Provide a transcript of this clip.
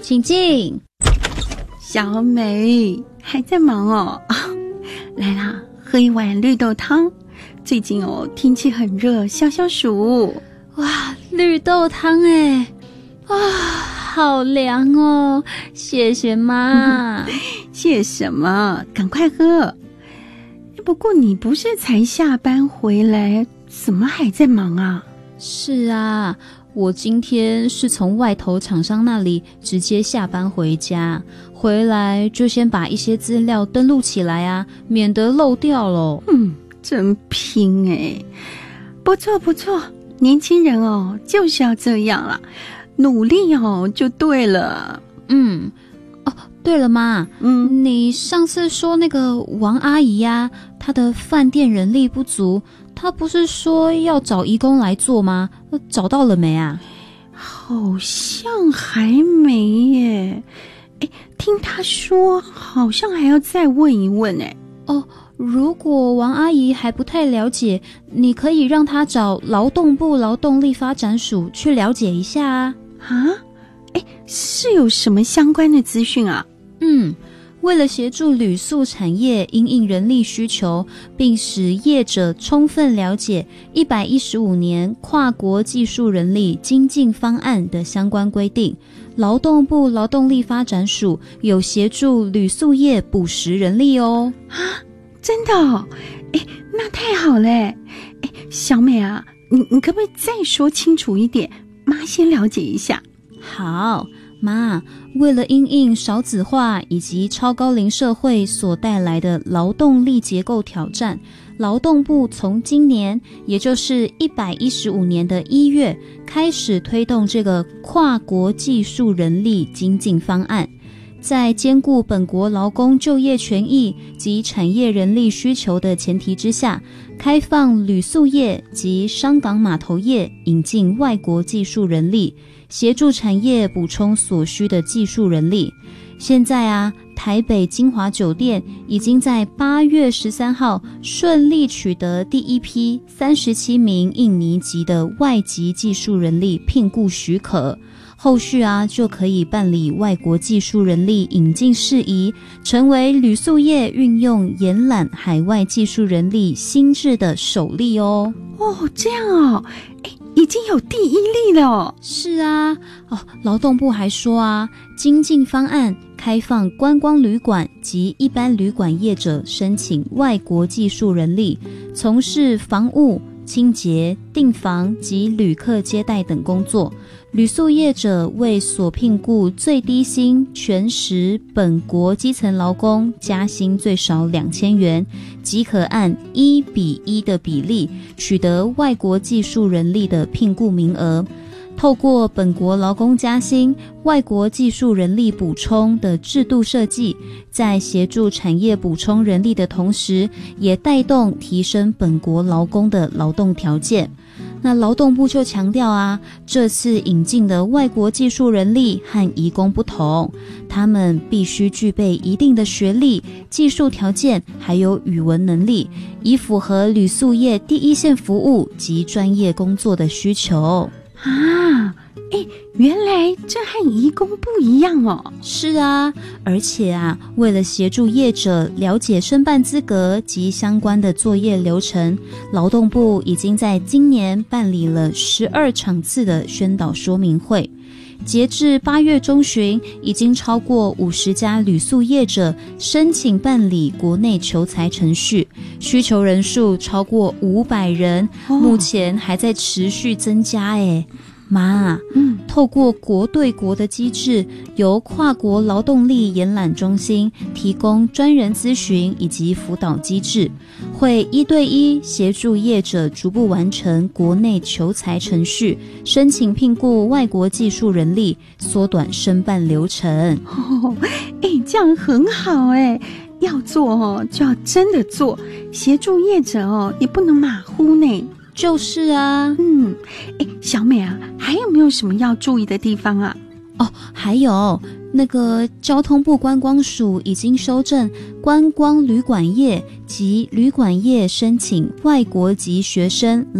请进。 小美还在忙哦？来啦，喝一碗绿豆汤。最近天气很热，消消暑。 哇，绿豆汤耶！哇，好凉哦，谢谢妈。 谢什么？赶快喝。不过你不是才下班回来，怎么还在忙啊？ 是啊，我今天是从外头厂商那里直接下班回家，回来就先把一些资料登录起来啊，免得漏掉了。 真拼耶。不错不错，年轻人就是要这样啦，努力就对了。 对了妈，你上次说那个王阿姨呀，她的饭店人力不足，她不是说要找移工来做吗？找到了没啊？ 好像还没耶。听她说好像还要再问一问耶。 如果王阿姨还不太了解，你可以让她找劳动部劳动力发展署去了解一下啊。 是有什么相关的资讯啊？ 为了协助旅宿产业因应人力需求，并使业者充分了解115年跨国技术人力精进方案的相关规定，劳动部劳动力发展署有协助旅宿业补实人力哦。 真的那太好了。小美啊，你可不可以再说清楚一点？妈先了解一下。 好，妈，为了因应少子化以及超高龄社会所带来的劳动力结构挑战，劳动部从今年，也就是115年的1月开始推动这个跨国技术人力精进方案，在兼顾本国劳工就业权益及产业人力需求的前提之下，开放旅宿业及商港码头业引进外国技术人力，协助产业补充所需的技术人力。现在啊，台北金华酒店已经在8月13号顺利取得第一批37名印尼籍的外籍技术人力聘雇许可，后续啊就可以办理外国技术人力引进事宜，成为旅宿业运用延揽海外技术人力新制的首例哦。 这样已经有第一例了。 是啊，劳动部还说啊，精进方案开放观光旅馆及一般旅馆业者申请外国技术人力，从事房务、清洁、订房及旅客接待等工作。旅宿业者为所聘雇最低薪全时本国基层劳工加薪最少2000元，即可按1:1的比例取得外国技术人力的聘雇名额。透过本国劳工加薪、外国技术人力补充的制度设计，在协助产业补充人力的同时，也带动提升本国劳工的劳动条件。那劳动部就强调啊，这次引进的外国技术人力和移工不同，他们必须具备一定的学历、技术条件，还有语文能力，以符合旅宿业第一线服务及专业工作的需求。 原来这和移工不一样哦。 是啊，而且啊，为了协助业者了解申办资格及相关的作业流程，劳动部已经在今年办理了12场次的宣导说明会。截至8月中旬，已经超过50家旅宿业者申请办理国内求才程序，需求人数超过500人，目前还在持续增加妈，透过国对国的机制，由跨国劳动力延揽中心提供专人咨询以及辅导机制，会1对1协助业者逐步完成国内求才程序，申请聘雇外国技术人力，缩短申办流程。 这样很好要做就要真的做，协助业者也不能马虎呢。 就是啊。 小美啊，还有没有什么要注意的地方啊？ 还有那个交通部观光署已经修正观光旅馆业及旅馆业申请外国籍学生